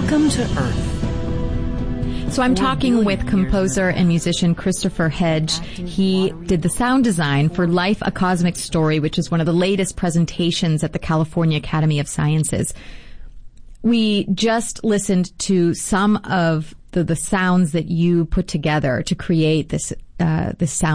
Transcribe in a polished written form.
Welcome to Earth. So I'm talking with composer and musician Christopher Hedge. He did the sound design for Life, A Cosmic Story, which is one of the latest presentations at the California Academy of Sciences. We just listened to some of the sounds that you put together to create this sound